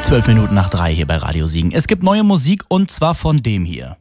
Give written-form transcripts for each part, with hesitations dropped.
3:12 hier bei Radio Siegen. Es gibt neue Musik und zwar von dem hier.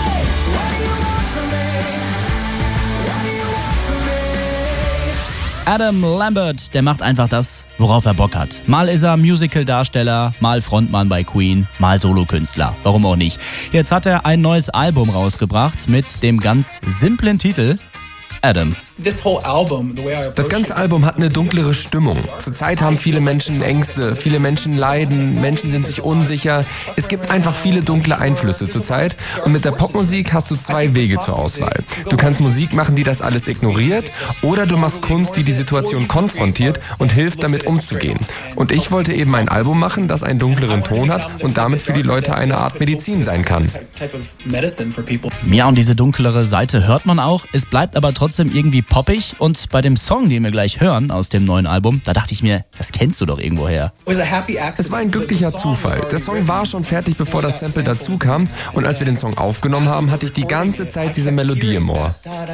Adam Lambert, der macht einfach das, worauf er Bock hat. Mal ist er Musical-Darsteller, mal Frontmann bei Queen, mal Solokünstler. Warum auch nicht? Jetzt hat er ein neues Album rausgebracht mit dem ganz simplen Titel Adam. Das ganze Album hat eine dunklere Stimmung. Zurzeit haben viele Menschen Ängste, viele Menschen leiden, Menschen sind sich unsicher. Es gibt einfach viele dunkle Einflüsse zurzeit. Und mit der Popmusik hast du zwei Wege zur Auswahl. Du kannst Musik machen, die das alles ignoriert, oder du machst Kunst, die die Situation konfrontiert und hilft, damit umzugehen. Und ich wollte eben ein Album machen, das einen dunkleren Ton hat und damit für die Leute eine Art Medizin sein kann. Ja, und diese dunklere Seite hört man auch. Es bleibt aber trotzdem irgendwie poppig. Und bei dem Song, den wir gleich hören aus dem neuen Album, da dachte ich mir, das kennst du doch irgendwoher. Es war ein glücklicher Zufall. Der Song war schon fertig, bevor das Sample dazu kam. Und als wir den Song aufgenommen haben, hatte ich die ganze Zeit diese Melodie im Ohr.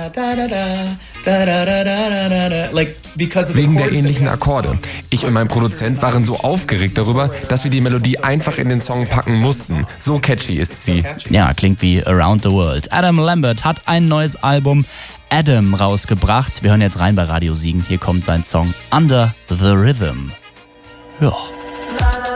Wegen der ähnlichen Akkorde. Ich und mein Produzent waren so aufgeregt darüber, dass wir die Melodie einfach in den Song packen mussten. So catchy ist sie. Ja, klingt wie Around the World. Adam Lambert hat ein neues Album Adam rausgebracht. Wir hören jetzt rein bei Radio Siegen. Hier kommt sein Song Under the Rhythm. Ja.